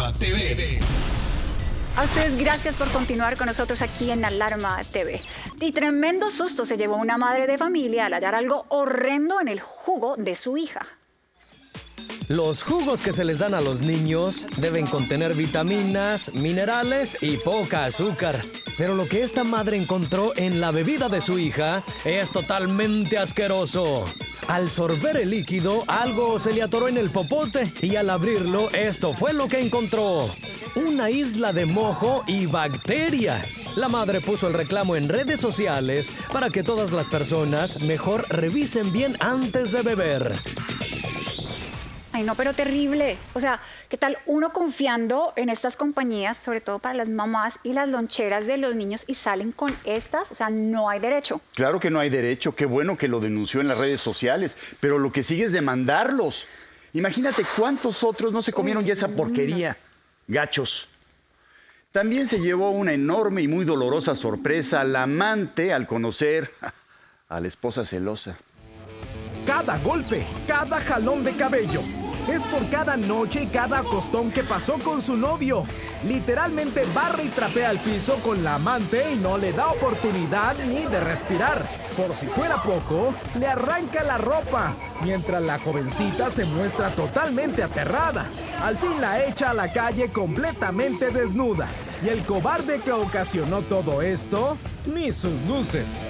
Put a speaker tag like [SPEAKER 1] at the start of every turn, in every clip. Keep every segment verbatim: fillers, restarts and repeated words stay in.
[SPEAKER 1] Alarma T V.
[SPEAKER 2] A ustedes gracias por continuar con nosotros aquí en Alarma T V. Y tremendo susto se llevó una madre de familia al hallar algo horrendo en el jugo de su hija.
[SPEAKER 3] Los jugos que se les dan a los niños deben contener vitaminas, minerales y poca azúcar. Pero lo que esta madre encontró en la bebida de su hija es totalmente asqueroso. Al sorber el líquido, algo se le atoró en el popote y al abrirlo, esto fue lo que encontró: una isla de mojo y bacteria. La madre puso el reclamo en redes sociales para que todas las personas mejor revisen bien antes de beber.
[SPEAKER 2] Ay, no, pero terrible. O sea, ¿qué tal uno confiando en estas compañías, sobre todo para las mamás y las loncheras de los niños, y salen con estas? O sea, no hay derecho.
[SPEAKER 4] Claro que no hay derecho. Qué bueno que lo denunció en las redes sociales. Pero lo que sigue es demandarlos. Imagínate cuántos otros no se comieron ya esa porquería. Gachos. También se llevó una enorme y muy dolorosa sorpresa la amante al conocer a la esposa celosa.
[SPEAKER 5] Cada golpe, cada jalón de cabello, es por cada noche y cada acostón que pasó con su novio. Literalmente barre y trapea el piso con la amante y no le da oportunidad ni de respirar. Por si fuera poco, le arranca la ropa, mientras la jovencita se muestra totalmente aterrada. Al fin la echa a la calle completamente desnuda. Y el cobarde que ocasionó todo esto, ni sus luces.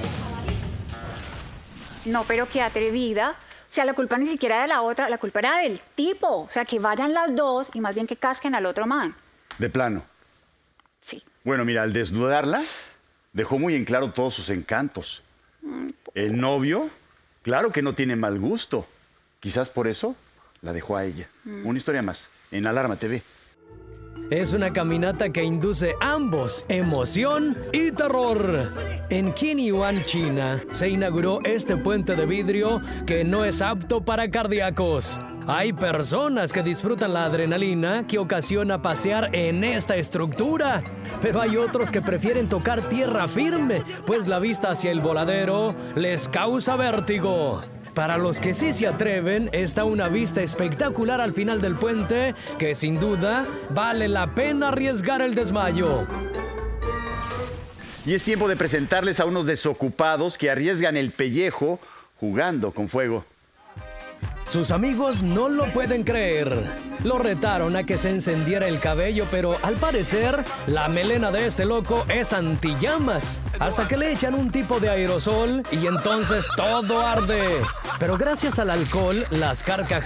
[SPEAKER 2] No, pero qué atrevida. O sea, la culpa ni siquiera de la otra, la culpa era del tipo. O sea, que vayan las dos y más bien que casquen al otro man.
[SPEAKER 4] De plano.
[SPEAKER 2] Sí.
[SPEAKER 4] Bueno, mira, al desnudarla, dejó muy en claro todos sus encantos. El novio, claro que no tiene mal gusto. Quizás por eso la dejó a ella. Mm. Una historia más, en Alarma T V.
[SPEAKER 3] Es una caminata que induce ambos emoción y terror. En Qinyuan, China, se inauguró este puente de vidrio que no es apto para cardíacos. Hay personas que disfrutan la adrenalina que ocasiona pasear en esta estructura, pero hay otros que prefieren tocar tierra firme, pues la vista hacia el voladero les causa vértigo. Para los que sí se atreven, está una vista espectacular al final del puente que sin duda vale la pena arriesgar el desmayo.
[SPEAKER 4] Y es tiempo de presentarles a unos desocupados que arriesgan el pellejo jugando con fuego.
[SPEAKER 3] Sus amigos no lo pueden creer. Lo retaron a que se encendiera el cabello, pero al parecer la melena de este loco es antillamas. Hasta que le echan un tipo de aerosol y entonces todo arde. Pero gracias al alcohol, las carcajadas